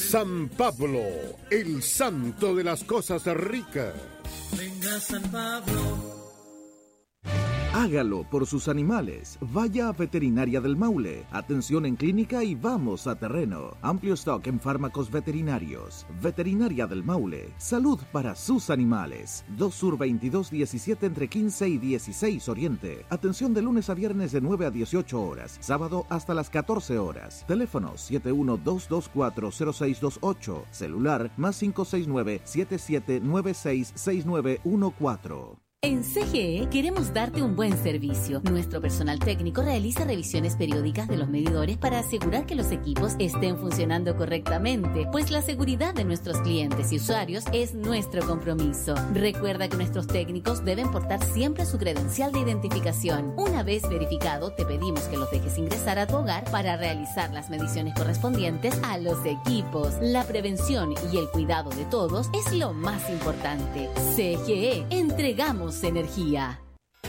San Pablo, el santo de las cosas ricas. Venga San Pablo. Hágalo por sus animales. Vaya a Veterinaria del Maule. Atención en clínica y vamos a terreno. Amplio stock en fármacos veterinarios. Veterinaria del Maule. Salud para sus animales. 2 Sur 2217 entre 15 y 16 Oriente. Atención de lunes a viernes de 9 a 18 horas. Sábado hasta las 14 horas. Teléfono 712240628. Celular +569 77966914. En CGE queremos darte un buen servicio. Nuestro personal técnico realiza revisiones periódicas de los medidores para asegurar que los equipos estén funcionando correctamente, pues la seguridad de nuestros clientes y usuarios es nuestro compromiso. Recuerda que nuestros técnicos deben portar siempre su credencial de identificación. Una vez verificado, te pedimos que los dejes ingresar a tu hogar para realizar las mediciones correspondientes a los equipos. La prevención y el cuidado de todos es lo más importante. CGE, entregamos energía.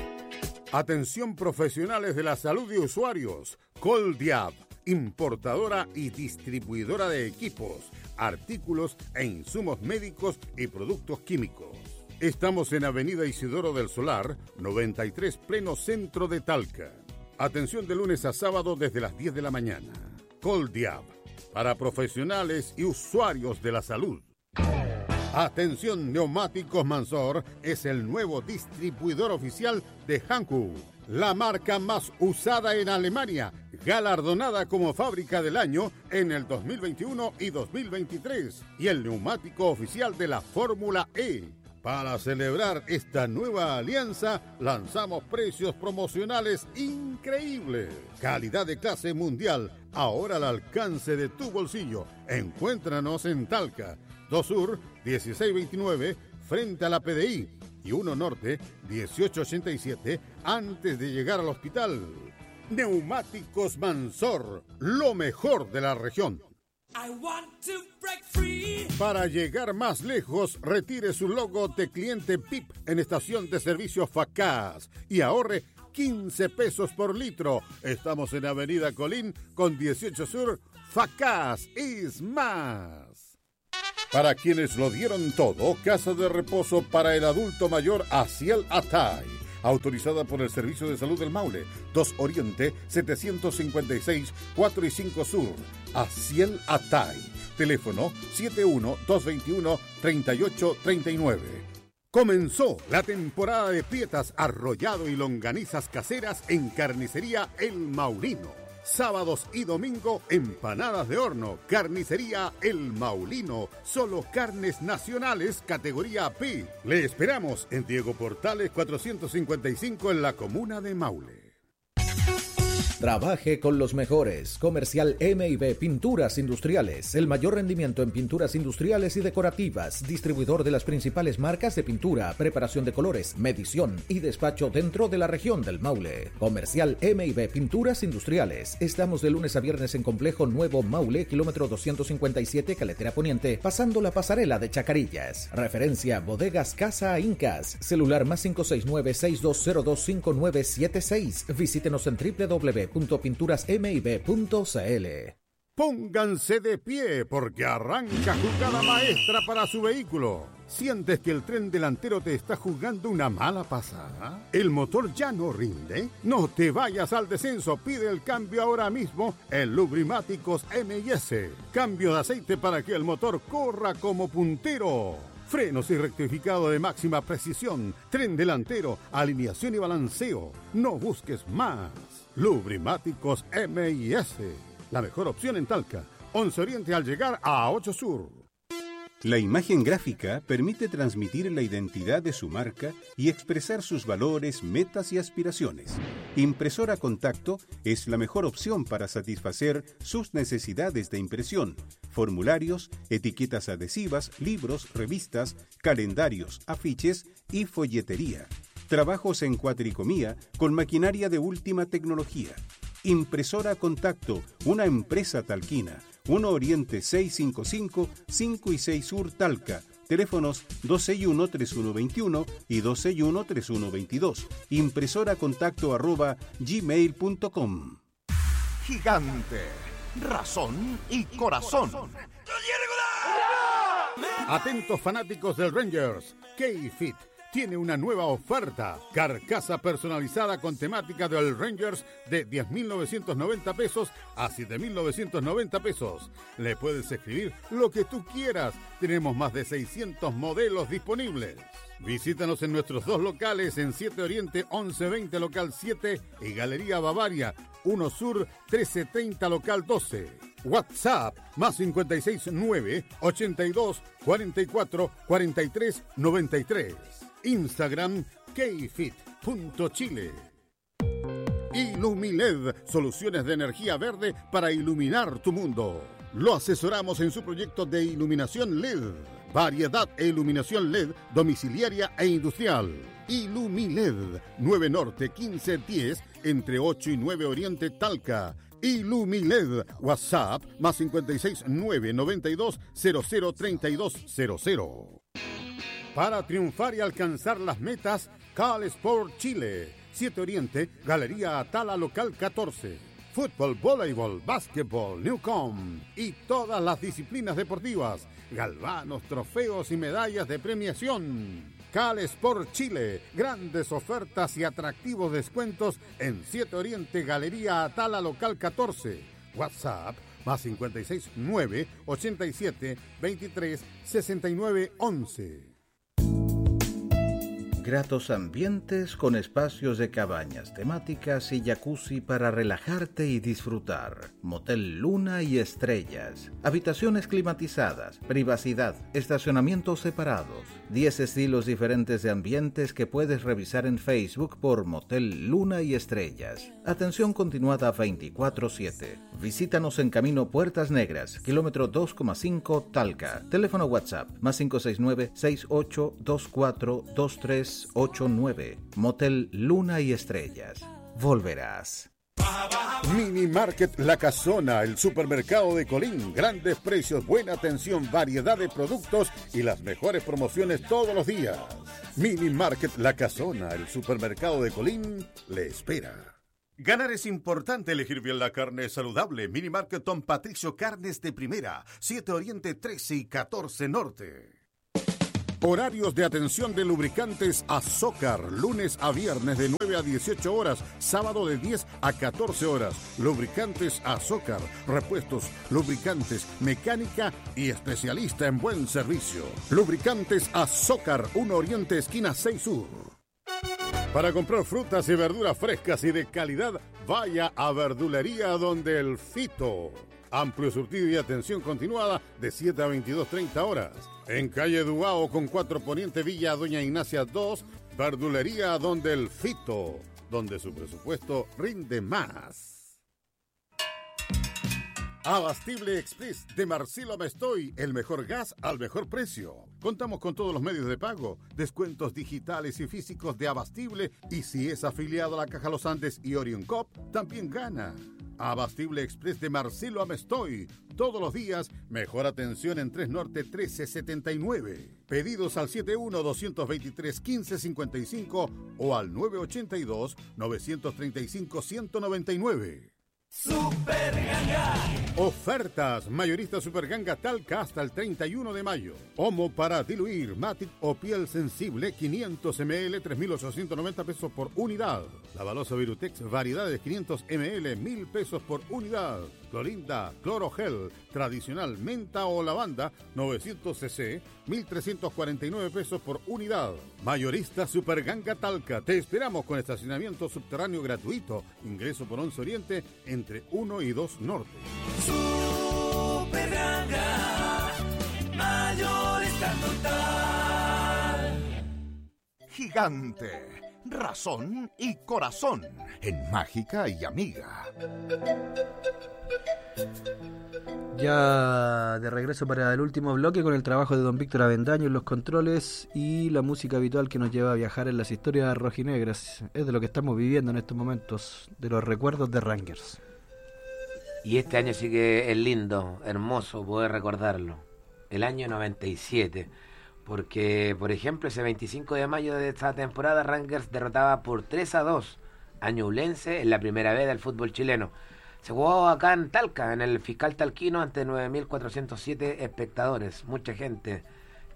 Atención profesionales de la salud de usuarios. Coldiab, importadora y distribuidora de equipos, artículos e insumos médicos y productos químicos. Estamos en Avenida Isidoro del Solar, 93, pleno centro de Talca. Atención de lunes a sábado desde las 10 de la mañana. Coldiab, para profesionales y usuarios de la salud. Atención, Neumáticos Mansor es el nuevo distribuidor oficial de Hankook, la marca más usada en Alemania, galardonada como fábrica del año en el 2021 y 2023, y el neumático oficial de la Fórmula E. Para celebrar esta nueva alianza, lanzamos precios promocionales increíbles. Calidad de clase mundial, ahora al alcance de tu bolsillo. Encuéntranos en Talca, 2 Sur 1629, frente a la PDI, y 1 Norte 1887, antes de llegar al hospital. Neumáticos Mansor, lo mejor de la región. I want to break free. Para llegar más lejos, retire su logo de cliente PIP en estación de servicio Facaz y ahorre 15 pesos por litro. Estamos en Avenida Colín con 18 Sur. Facaz es más. Para quienes lo dieron todo, casa de reposo para el adulto mayor Asiel Atay, autorizada por el Servicio de Salud del Maule, 2 Oriente 756 4 y 5 Sur. Asiel Atay, teléfono 71-221-3839. Comenzó la temporada de pietas, arrollado y longanizas caseras en Carnicería El Maulino. Sábados y domingo, empanadas de horno. Carnicería El Maulino. Solo carnes nacionales, categoría P. Le esperamos en Diego Portales 455 en la comuna de Maule. Trabaje con los mejores. Comercial M&B Pinturas Industriales. El mayor rendimiento en pinturas industriales y decorativas. Distribuidor de las principales marcas de pintura, preparación de colores, medición y despacho dentro de la región del Maule. Comercial M&B Pinturas Industriales. Estamos de lunes a viernes en Complejo Nuevo Maule, kilómetro 257, Caletera Poniente, pasando la pasarela de Chacarillas. Referencia Bodegas Casa Incas. Celular +569-6202-5976. Visítenos en www.pinturasmib.cl. Pónganse de pie porque arranca jugada maestra para su vehículo. ¿Sientes que el tren delantero te está jugando una mala pasada? ¿El motor ya no rinde? No te vayas al descenso, pide el cambio ahora mismo en Lubrimáticos M&S. Cambio de aceite para que el motor corra como puntero. Frenos y rectificado de máxima precisión, tren delantero, alineación y balanceo. No busques más. Lubrimáticos M&S, la mejor opción en Talca. 11 Oriente al llegar a 8 Sur. La imagen gráfica permite transmitir la identidad de su marca y expresar sus valores, metas y aspiraciones. Impresora Contacto es la mejor opción para satisfacer sus necesidades de impresión, formularios, etiquetas adhesivas, libros, revistas, calendarios, afiches y folletería. Trabajos en cuatricomía con maquinaria de última tecnología. Impresora Contacto, una empresa talquina. 1 Oriente 655, 5 y 6 Sur Talca. Teléfonos 261-3121 y 261-3122. Impresoracontacto@gmail.com. Gigante, razón y corazón. Atentos fanáticos del Rangers, K-Fit tiene una nueva oferta. Carcasa personalizada con temática del Rangers de 10.990 pesos a 7.990 pesos. Le puedes escribir lo que tú quieras. Tenemos más de 600 modelos disponibles. Visítanos en nuestros dos locales en 7 Oriente 1120 local 7 y Galería Bavaria 1 Sur 1330 local 12. WhatsApp más 569 82 44 43 93. Instagram kfit.chile. Ilumiled, soluciones de energía verde para iluminar tu mundo. Lo asesoramos en su proyecto de iluminación LED. Variedad e iluminación LED domiciliaria e industrial. Ilumiled, 9 Norte 1510, entre 8 y 9 Oriente Talca. Ilumiled, WhatsApp más 569 92 00 3200. Para triunfar y alcanzar las metas, Cal Sport Chile. 7 Oriente, Galería Atala Local 14. Fútbol, voleibol, básquetbol, Newcom y todas las disciplinas deportivas. Galvanos, trofeos y medallas de premiación. Cal Sport Chile. Grandes ofertas y atractivos descuentos en 7 Oriente, Galería Atala Local 14. WhatsApp más 569 87 23 69 11. Gratos ambientes con espacios de cabañas temáticas y jacuzzi para relajarte y disfrutar. Motel Luna y Estrellas. Habitaciones climatizadas, privacidad, estacionamientos separados. 10 estilos diferentes de ambientes que puedes revisar en Facebook por Motel Luna y Estrellas. Atención continuada 24/7. Visítanos en Camino Puertas Negras, kilómetro 2,5 Talca. Teléfono WhatsApp más 569 6824 2389. Motel Luna y Estrellas. Volverás. Mini Market La Casona, el supermercado de Colín. Grandes precios, buena atención, variedad de productos y las mejores promociones todos los días. Mini Market La Casona, el supermercado de Colín, le espera. Ganar es importante, elegir bien la carne saludable. Mini Market Don Patricio, carnes de primera. 7 Oriente 13 y 14 Norte. Horarios de atención de lubricantes Azócar, lunes a viernes de 9 a 18 horas, sábado de 10 a 14 horas. Lubricantes Azócar, repuestos, lubricantes, mecánica y especialista en buen servicio. Lubricantes Azócar, 1 Oriente, esquina 6 Sur. Para comprar frutas y verduras frescas y de calidad, vaya a Verdulería Donde el Fito. Amplio surtido y atención continuada de 7 a 22:30 horas. En calle Dugao con 4 Poniente Villa Doña Ignacia 2, Verdulería Donde el Fito, donde su presupuesto rinde más. Abastible Express de Marcelo Mestoy, el mejor gas al mejor precio. Contamos con todos los medios de pago, descuentos digitales y físicos de Abastible, y si es afiliado a la Caja Los Andes y Orion Cop, también gana. Abastible Express de Marcelo Amestoy. Todos los días, mejor atención en 3 Norte 1379. Pedidos al 71-223-1555 o al 982-935-199. Super Ganga. Ofertas. Mayorista Super Ganga Talca hasta el 31 de mayo. Omo para diluir, Matic o piel sensible, 500 ml, 3.890 pesos por unidad. La balosa Virutex, variedades 500 ml, 1.000 pesos por unidad. Clorinda, Clorogel, tradicional, menta o lavanda, 900 cc, 1.349 pesos por unidad. Mayorista Super Ganga Talca. Te esperamos con estacionamiento subterráneo gratuito. Ingreso por 11 Oriente, entre 1 y 2 Norte. Super Ganga. Mayorista total. Gigante, razón y corazón en Mágica y Amiga. Ya de regreso para el último bloque con el trabajo de don Víctor Avendaño en los controles y la música habitual que nos lleva a viajar en las historias rojinegras. Es de lo que estamos viviendo en estos momentos, de los recuerdos de Rangers. Y este año sí que es lindo, hermoso poder recordarlo. El año 97. Porque, por ejemplo, ese 25 de mayo de esta temporada, Rangers derrotaba por 3-2 a Ñublense en la primera vez del fútbol chileno. Se jugó acá en Talca, en el Fiscal Talquino, ante 9.407 espectadores. Mucha gente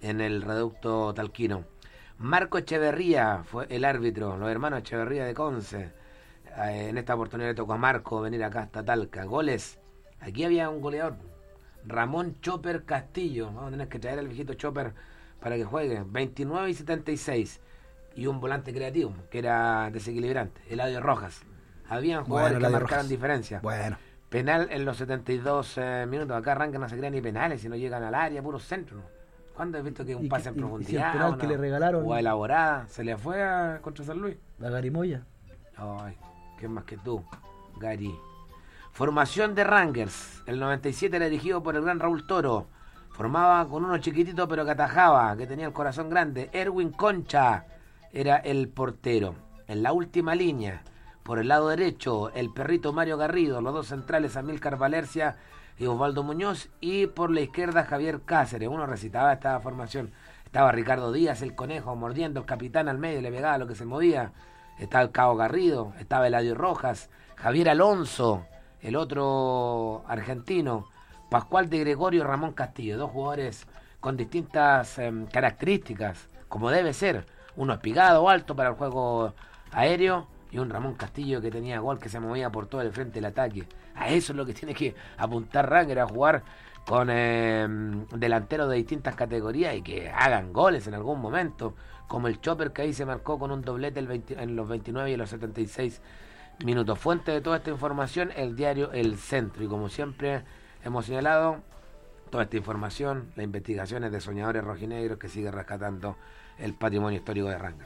en el reducto talquino. Marco Echeverría fue el árbitro, los hermanos Echeverría de Conce. En esta oportunidad le tocó a Marco venir acá hasta Talca. Goles, aquí había un goleador, Ramón Chopper Castillo. Vamos a tener que traer al viejito Chopper para que juegue. 29 y 76. Y un volante creativo, que era desequilibrante, Eladio Rojas. Habían jugadores que marcaron diferencia. Bueno. Penal en los 72 minutos. Acá Rangers no se crean ni penales si no llegan al área, puro centro, ¿no? ¿Cuándo has visto que un pase en profundidad? El penal que le regalaron. O elaborada, se le fue contra San Luis. La Garimoya. Ay, ¿qué más que tú, Gary? Formación de Rangers. El 97 era dirigido por el gran Raúl Toro. Formaba con uno chiquitito pero que atajaba, que tenía el corazón grande. Erwin Concha era el portero. En la última línea, por el lado derecho, el perrito Mario Garrido. Los dos centrales, Amílcar Valercia y Osvaldo Muñoz. Y por la izquierda, Javier Cáceres. Uno recitaba esta formación. Estaba Ricardo Díaz, el conejo, mordiendo. El capitán al medio, le pegaba lo que se movía. Estaba el Cabo Garrido. Estaba Eladio Rojas. Javier Alonso, el otro argentino. Pascual de Gregorio, Ramón Castillo. Dos jugadores con distintas características, como debe ser. Uno espigado, alto para el juego aéreo, y un Ramón Castillo que tenía gol, que se movía por todo el frente del ataque. A eso es lo que tiene que apuntar Rangers, a jugar con delanteros de distintas categorías y que hagan goles en algún momento, como el Chopper, que ahí se marcó con un doblete en los 29 y los 76 minutos. Fuente de toda esta información, el diario El Centro. Y como siempre hemos señalado, toda esta información, las investigaciones de Soñadores Rojinegros, que sigue rescatando el patrimonio histórico de Rangers.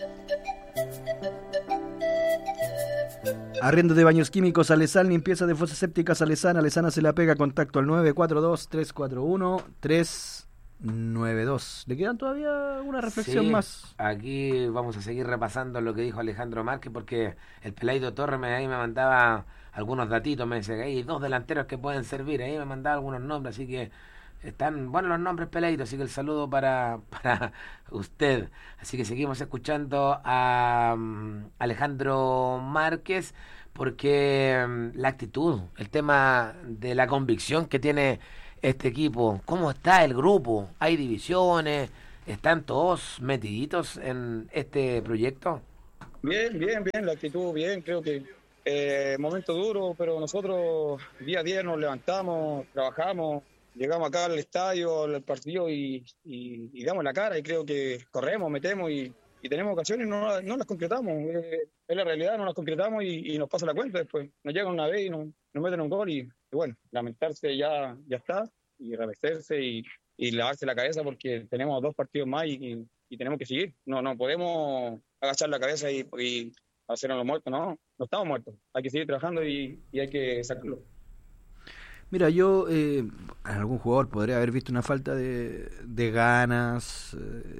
Arriendo de baños químicos Salesán, limpieza de fosas sépticas Salesán. Alesana se la pega, contacto al 942-341-392. ¿Le quedan todavía una reflexión más? Aquí vamos a seguir repasando lo que dijo Alejandro Márquez, porque el Peladito Torres ahí me mandaba algunos datitos, me decía que hay dos delanteros que pueden servir, ahí me mandaba algunos nombres, así que están buenos los nombres, Peladito, así que el saludo para usted. Así que seguimos escuchando a Alejandro Márquez, porque la actitud, el tema de la convicción que tiene este equipo, cómo está el grupo, hay divisiones, están todos metiditos en este proyecto. Bien, la actitud bien, creo que momento duro, pero nosotros día a día nos levantamos, trabajamos. Llegamos acá al estadio, al partido y damos la cara, y creo que corremos, metemos y tenemos ocasiones y no las concretamos. Es la realidad, no las concretamos y nos pasa la cuenta después. Nos llegan una vez y nos meten un gol y bueno, lamentarse ya está, y revesterse y lavarse la cabeza, porque tenemos 2 partidos más y tenemos que seguir. No podemos agachar la cabeza y hacernos los muertos, no estamos muertos. Hay que seguir trabajando y hay que sacarlo. Mira, yo algún jugador podría haber visto una falta de ganas.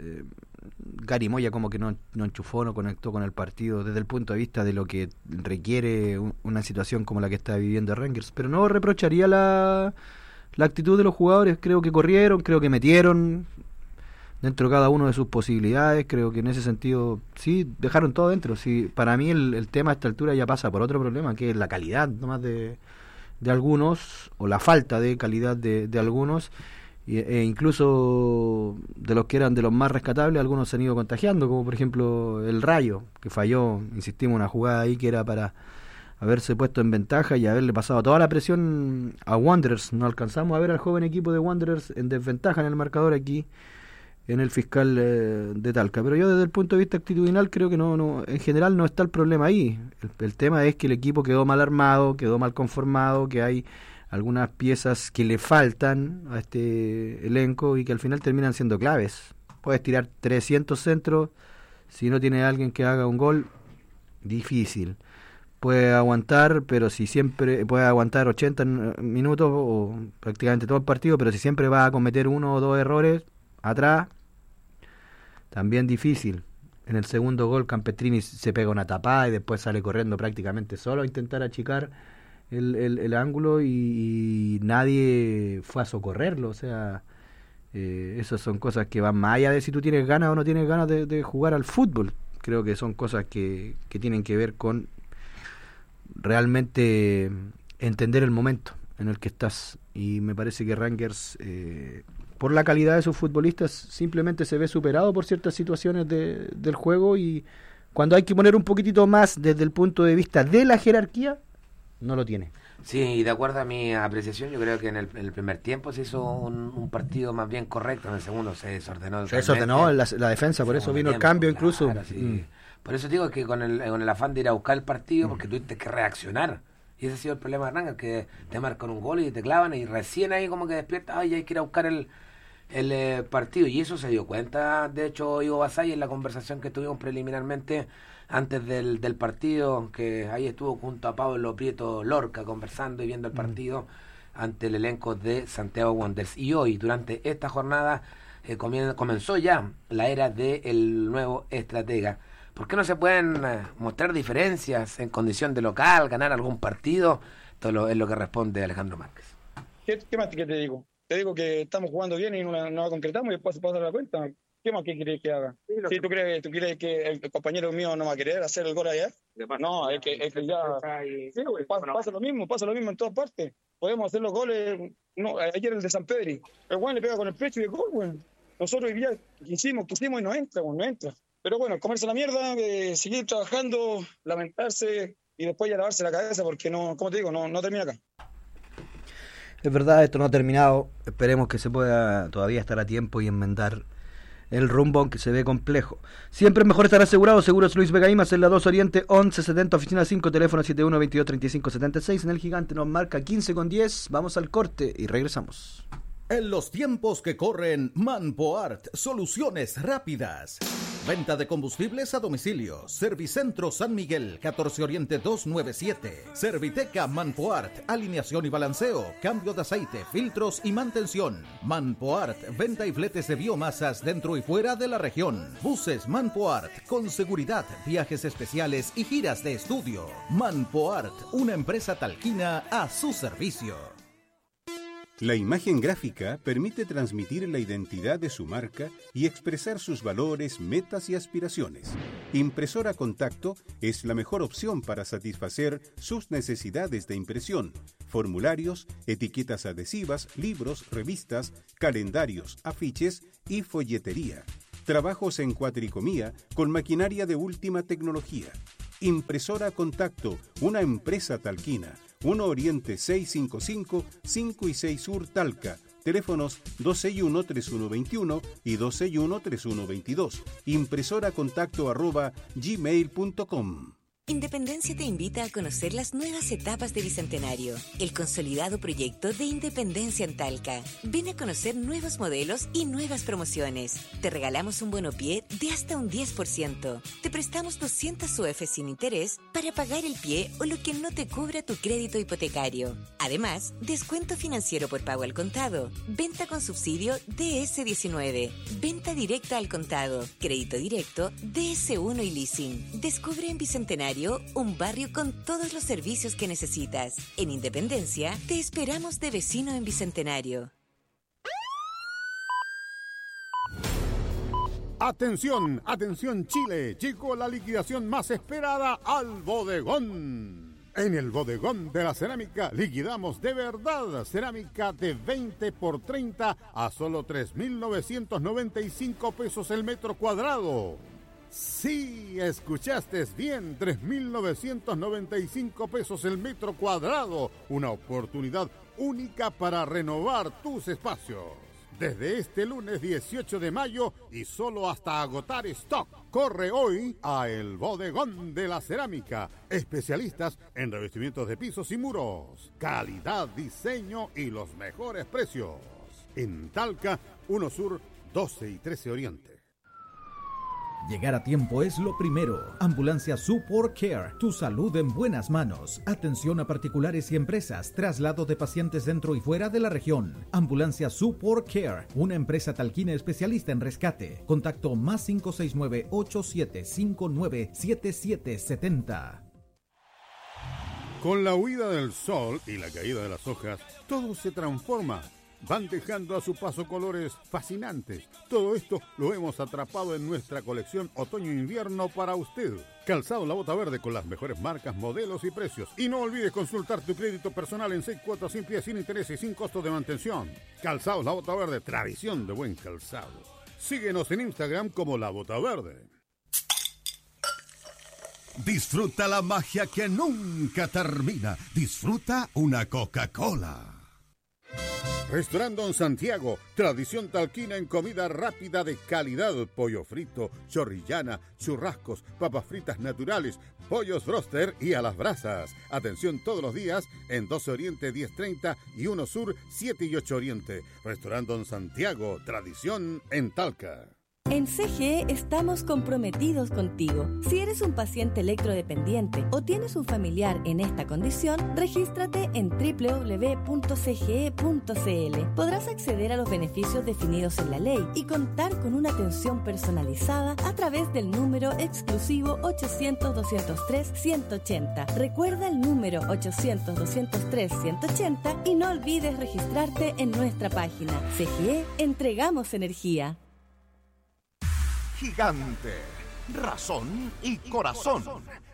Gary Moya como que no enchufó, no conectó con el partido desde el punto de vista de lo que requiere una situación como la que está viviendo Rangers. Pero no reprocharía la actitud de los jugadores. Creo que corrieron, creo que metieron dentro de cada uno de sus posibilidades. Creo que en ese sentido sí dejaron todo dentro. Sí, para mí el tema a esta altura ya pasa por otro problema, que es la calidad nomás de algunos, o la falta de calidad de algunos, e incluso de los que eran de los más rescatables, algunos se han ido contagiando, como por ejemplo el Rayo, que falló, insistimos, una jugada ahí que era para haberse puesto en ventaja y haberle pasado toda la presión a Wanderers. No alcanzamos a ver al joven equipo de Wanderers en desventaja en el marcador aquí en el Fiscal de Talca, pero yo desde el punto de vista actitudinal creo que no en general no está el problema ahí. El tema es que el equipo quedó mal armado, quedó mal conformado, que hay algunas piezas que le faltan a este elenco y que al final terminan siendo claves. Puedes tirar 300 centros, si no tiene alguien que haga un gol, difícil. Puede aguantar, pero si siempre puede aguantar 80 minutos o prácticamente todo el partido, pero si siempre va a cometer 1 o 2 errores atrás, también difícil. En el segundo gol Campestrini se pega una tapada y después sale corriendo prácticamente solo a intentar achicar el ángulo y nadie fue a socorrerlo. O sea, esas son cosas que van más allá de si tú tienes ganas o no tienes ganas de jugar al fútbol. Creo que son cosas que tienen que ver con realmente entender el momento en el que estás, y me parece que Rangers por la calidad de sus futbolistas, simplemente se ve superado por ciertas situaciones del juego, y cuando hay que poner un poquitito más desde el punto de vista de la jerarquía, no lo tiene. Sí, y de acuerdo a mi apreciación, yo creo que en el primer tiempo se hizo un partido más bien correcto, en el segundo se desordenó. Se desordenó la defensa, por eso vino el cambio incluso. Claro, sí. Por eso digo que con el afán de ir a buscar el partido, porque tuviste que reaccionar. Y ese ha sido el problema de Rangers, que te marcan un gol y te clavan, y recién ahí como que despiertas, ay, hay que ir a buscar el partido. Y eso se dio cuenta, de hecho, Ivo Basay, en la conversación que tuvimos preliminarmente antes del partido, que ahí estuvo junto a Pablo Prieto Lorca conversando y viendo el partido ante el elenco de Santiago Wanderers. Y hoy, durante esta jornada, comenzó ya la era del nuevo estratega. ¿Por qué no se pueden mostrar diferencias en condición de local, ganar algún partido? Esto es lo que responde Alejandro Márquez. ¿Qué más que te digo? Te digo que estamos jugando bien y no la concretamos y después se pasa la cuenta. ¿Qué más quieres que haga? Sí, ¿tú crees que el compañero mío no va a querer hacer el gol allá? No, es que ya... Sí, pasa lo mismo en todas partes. Podemos hacer los goles... No, ayer el de San Pedri. El Juan le pega con el pecho y el gol, güey. Nosotros hoy día quisimos y no entra, no entra. Pero bueno, comerse la mierda, seguir trabajando, lamentarse y después ya lavarse la cabeza porque no, como te digo, no termina acá. Es verdad, esto no ha terminado. Esperemos que se pueda todavía estar a tiempo y enmendar el rumbo, aunque se ve complejo. Siempre es mejor estar asegurado. Seguros Luis Vega Imas en la 2 Oriente 1170, oficina 5, teléfono 71223576. En el Gigante nos marca 15:10. Vamos al corte y regresamos. En los tiempos que corren, Manpoart, soluciones rápidas. Venta de combustibles a domicilio. Servicentro San Miguel, 14 Oriente 297. Serviteca Manpoart, alineación y balanceo, cambio de aceite, filtros y mantención. Manpoart, venta y fletes de biomasas dentro y fuera de la región. Buses Manpoart, con seguridad, viajes especiales y giras de estudio. Manpoart, una empresa talquina a su servicio. La imagen gráfica permite transmitir la identidad de su marca y expresar sus valores, metas y aspiraciones. Impresora Contacto es la mejor opción para satisfacer sus necesidades de impresión, formularios, etiquetas adhesivas, libros, revistas, calendarios, afiches y folletería. Trabajos en cuatricomía con maquinaria de última tecnología. Impresora Contacto, una empresa talquina. 1 Oriente 655, 5 y 6 Sur Talca. Teléfonos 261-3121 y 261-3122. impresoracontacto@gmail.com. Independencia te invita a conocer las nuevas etapas de Bicentenario, el consolidado proyecto de Independencia en Talca. Ven a conocer nuevos modelos y nuevas promociones. Te regalamos un bonopié de hasta un 10%. Te prestamos 200 UF sin interés para pagar el pie o lo que no te cubra tu crédito hipotecario. Además, descuento financiero por pago al contado, venta con subsidio DS19, venta directa al contado, crédito directo, DS1 y leasing. Descubre en Bicentenario un barrio con todos los servicios que necesitas. En Independencia, te esperamos de vecino en Bicentenario. Atención, atención Chile, llegó la liquidación más esperada al bodegón. En el bodegón de la cerámica liquidamos de verdad cerámica de 20 por 30 a solo 3.995 pesos el metro cuadrado. Sí, escuchaste bien, 3.995 pesos el metro cuadrado. Una oportunidad única para renovar tus espacios. Desde este lunes 18 de mayo y solo hasta agotar stock. Corre hoy a El Bodegón de la Cerámica. Especialistas en revestimientos de pisos y muros. Calidad, diseño y los mejores precios. En Talca, 1 Sur, 12 y 13 Oriente. Llegar a tiempo es lo primero. Ambulancia Support Care, tu salud en buenas manos. Atención a particulares y empresas, traslado de pacientes dentro y fuera de la región. Ambulancia Support Care, una empresa talquina especialista en rescate. Contacto más 569-8759-7770. Con la huida del sol y la caída de las hojas, todo se transforma. van dejando a su paso colores fascinantes. Todo esto lo hemos atrapado en nuestra colección otoño-invierno para usted. Calzado La Bota Verde con las mejores marcas, modelos y precios. Y no olvides consultar tu crédito personal en 6 cuotas sin pie, sin interés y sin costo de mantención. Calzado La Bota Verde, tradición de buen calzado. Síguenos en Instagram como La Bota Verde. Disfruta la magia que nunca termina. Disfruta una Coca-Cola. Restaurante Don Santiago, tradición talquina en comida rápida de calidad, pollo frito, chorrillana, churrascos, papas fritas naturales, pollos broster y a las brasas. Atención todos los días en 12 Oriente 1030 y 1 Sur 7 y 8 Oriente. Restaurante Don Santiago, tradición en Talca. En CGE estamos comprometidos contigo. Si eres un paciente electrodependiente o tienes un familiar en esta condición, regístrate en www.cge.cl. Podrás acceder a los beneficios definidos en la ley y contar con una atención personalizada a través del número exclusivo 800-203-180. Recuerda el número 800-203-180 y no olvides registrarte en nuestra página. CGE, entregamos energía. Gigante, razón y corazón.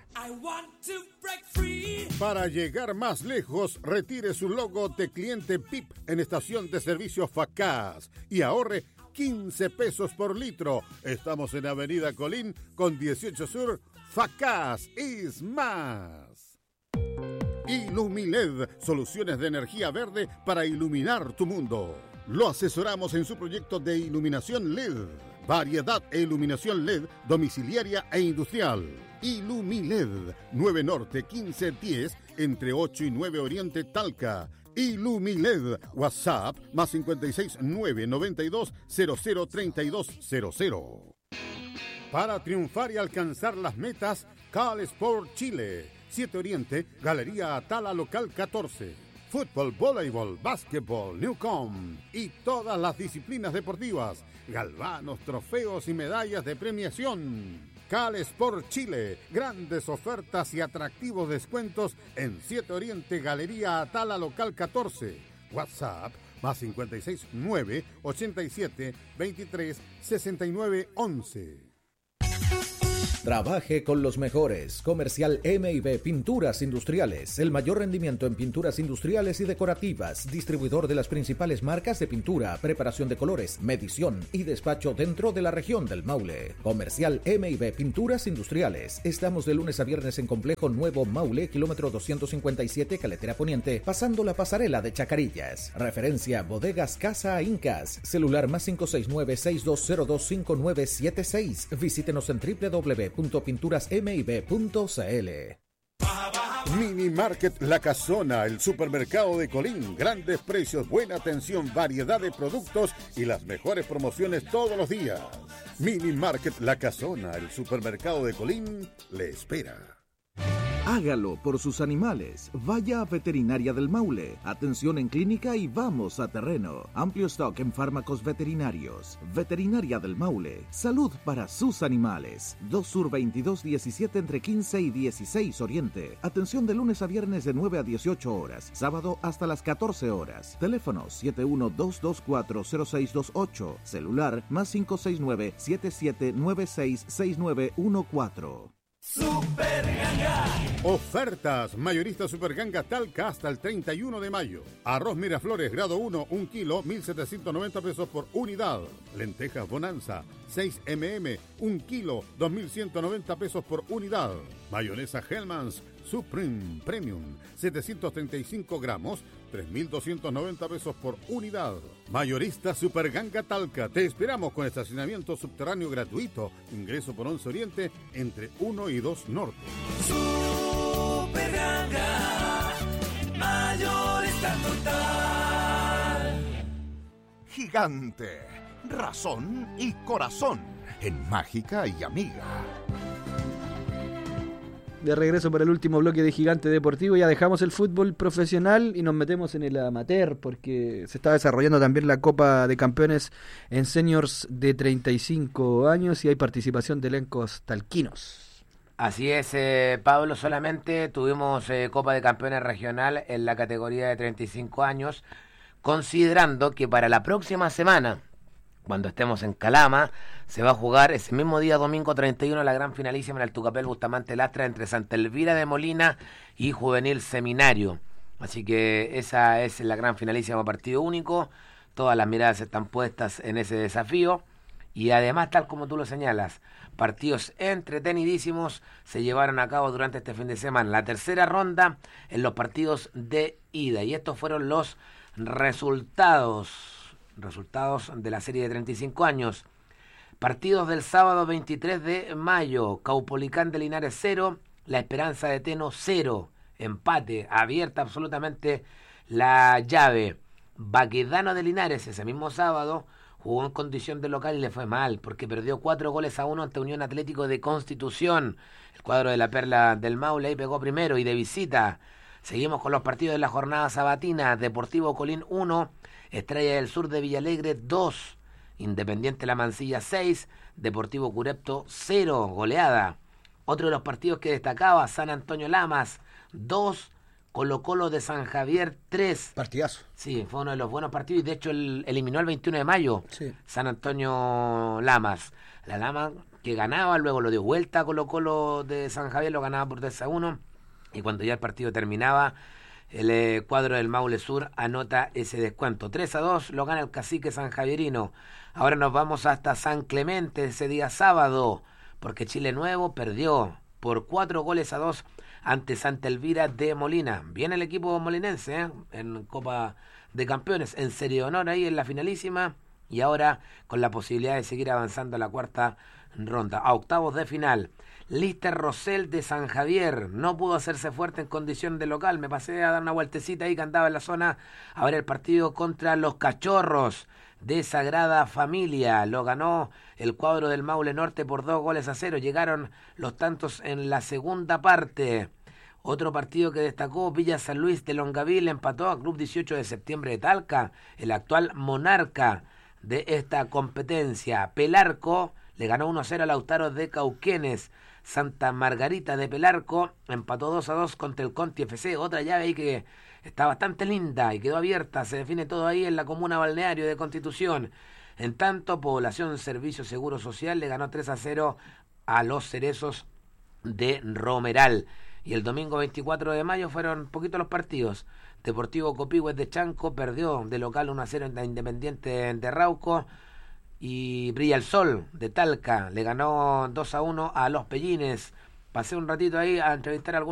Para llegar más lejos, retire su logo de cliente PIP en estación de servicio Facaz y ahorre 15 pesos por litro. Estamos en Avenida Colín con 18 Sur. Facaz es más. Ilumiled, soluciones de energía verde para iluminar tu mundo. Lo asesoramos en su proyecto de iluminación LED. Variedad e iluminación LED domiciliaria e industrial. Ilumiled, 9 Norte 1510, entre 8 y 9 Oriente Talca. Ilumiled, WhatsApp, más 56 992 003200. Para triunfar y alcanzar las metas, Cal Sport Chile. 7 Oriente, Galería Atala Local 14. Fútbol, voleibol, básquetbol, Newcom y todas las disciplinas deportivas, galvanos, trofeos y medallas de premiación. Cal Sport Chile, grandes ofertas y atractivos descuentos en 7 Oriente, Galería Atala Local 14. WhatsApp, más 56 9 87 23 69 11. Trabaje con los mejores. Comercial M&B Pinturas Industriales. El mayor rendimiento en pinturas industriales y decorativas. Distribuidor de las principales marcas de pintura, preparación de colores, medición y despacho dentro de la región del Maule. Comercial M&B Pinturas Industriales. Estamos de lunes a viernes en Complejo Nuevo Maule, kilómetro 257, Caletera Poniente, pasando la pasarela de Chacarillas. Referencia Bodegas Casa Incas. Celular más 569-6202-5976. Visítenos en www.pinturasmib.cl. Mini Market La Casona, el supermercado de Colín. Grandes precios, buena atención, variedad de productos y las mejores promociones todos los días. Mini Market La Casona, el supermercado de Colín, le espera. Hágalo por sus animales. Vaya a Veterinaria del Maule. Atención en clínica y vamos a terreno. Amplio stock en fármacos veterinarios. Veterinaria del Maule. Salud para sus animales. 2 Sur 2217 entre 15 y 16 Oriente. Atención de lunes a viernes de 9 a 18 horas. Sábado hasta las 14 horas. Teléfono 712240628. Celular más 569-7796-6914. Super Ganga. Ofertas. Mayorista Super Ganga Talca hasta el 31 de mayo. Arroz Miraflores grado 1, 1 kilo, 1.790 pesos por unidad. Lentejas Bonanza, 6 mm, 1 kilo, 2.190 pesos por unidad. Mayonesa Hellmann's Supreme Premium, 735 gramos, 3.290 pesos por unidad. Mayorista Super Ganga Talca. Te esperamos con estacionamiento subterráneo gratuito. Ingreso por 11 Oriente entre 1 y 2 Norte. Super Ganga. Mayorista total. Gigante, razón y corazón. En Mágica y Amiga. De regreso para el último bloque de Gigante Deportivo. Ya dejamos el fútbol profesional y nos metemos en el amateur, porque se está desarrollando también la Copa de Campeones en seniors de 35 años y hay participación de elencos talquinos. Así es, Pablo, solamente tuvimos Copa de Campeones regional en la categoría de 35 años considerando que para la próxima semana, cuando estemos en Calama, se va a jugar ese mismo día, domingo 31, la gran finalísima en el Tucapel Bustamante Lastra entre Santa Elvira de Molina y Juvenil Seminario. Así que esa es la gran finalísima, partido único. Todas las miradas están puestas en ese desafío. Y además, tal como tú lo señalas, partidos entretenidísimos se llevaron a cabo durante este fin de semana. La tercera ronda en los partidos de ida. Y estos fueron los resultados de la serie de 35 años. Partidos del sábado 23 de mayo. Caupolicán de Linares 0, La Esperanza de Teno 0. Empate, abierta absolutamente la llave. Baquedano de Linares ese mismo sábado jugó en condición de local y le fue mal, porque perdió 4-1 ante Unión Atlético de Constitución. El cuadro de la Perla del Maule ahí pegó primero y de visita. Seguimos con los partidos de la jornada sabatina. Deportivo Colín 1, Estrella del Sur de Villalegre 2, Independiente La Mansilla 6, Deportivo Curepto 0, goleada. Otro de los partidos que destacaba, San Antonio Lamas 2, Colo Colo de San Javier 3. Partidazo. Sí, fue uno de los buenos partidos y de hecho eliminó el 21 de mayo San Antonio Lamas. La Lama que ganaba, luego lo dio vuelta a Colo Colo de San Javier, lo ganaba por 3-1 y cuando ya el partido terminaba, el cuadro del Maule Sur anota ese descuento. 3-2 lo gana el Cacique sanjavierino. Ahora nos vamos hasta San Clemente ese día sábado, porque Chile Nuevo perdió por 4-2 ante Santa Elvira de Molina. Viene el equipo molinense en Copa de Campeones, en serie de honor ahí en la finalísima, y ahora con la posibilidad de seguir avanzando a la cuarta ronda, a octavos de final. Lister Rosell de San Javier no pudo hacerse fuerte en condición de local. Me pasé a dar una vueltecita ahí que andaba en la zona a ver el partido contra los Cachorros de Sagrada Familia. Lo ganó el cuadro del Maule Norte por 2-0. Llegaron los tantos en la segunda parte. Otro partido que destacó, Villa San Luis de Longaville empató a Club 18 de Septiembre de Talca, el actual monarca de esta competencia. Pelarco le ganó 1-0 a Lautaro de Cauquenes. Santa Margarita de Pelarco empató 2-2 contra el Conti FC. Otra llave ahí que está bastante linda y quedó abierta. Se define todo ahí en la comuna balneario de Constitución. En tanto, Población Servicio Seguro Social le ganó 3-0 a los Cerezos de Romeral. Y el domingo 24 de mayo fueron poquitos los partidos. Deportivo Copihue de Chanco perdió de local 1-0 en Independiente de Rauco. Y Brilla el Sol de Talca le ganó 2-1 a los Pellines. Pasé un ratito ahí a entrevistar a algunos